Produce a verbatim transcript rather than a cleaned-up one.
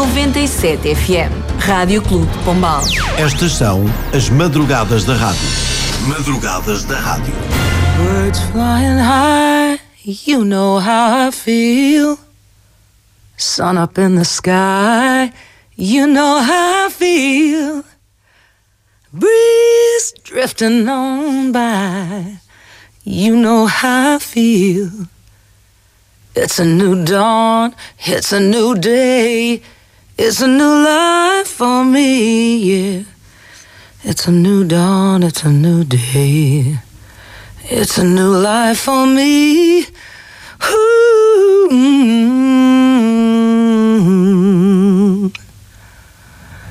noventa e sete F M. Rádio Clube de Pombal. Estas são as madrugadas da rádio. Madrugadas da rádio. Birds flying high, you know how I feel. Sun up in the sky, you know how I feel. Breeze drifting on by, you know how I feel. It's a new dawn, it's a new day, it's a new life for me, yeah. It's a new dawn, it's a new day, it's a new life for me. Ooh, mm-hmm.